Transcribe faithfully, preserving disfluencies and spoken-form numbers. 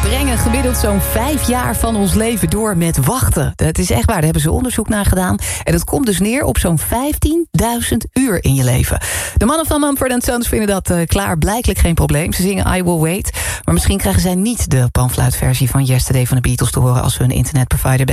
brengen gemiddeld zo'n vijf jaar van ons leven door met wachten. Dat is echt waar, daar hebben ze onderzoek naar gedaan. En dat komt dus neer op zo'n vijftienduizend uur in je leven. De mannen van Mumford and Sons vinden dat uh, klaarblijkelijk geen probleem. Ze zingen I Will Wait. Maar misschien krijgen zij niet de panfluitversie van Yesterday van de Beatles te horen als hun internetprovider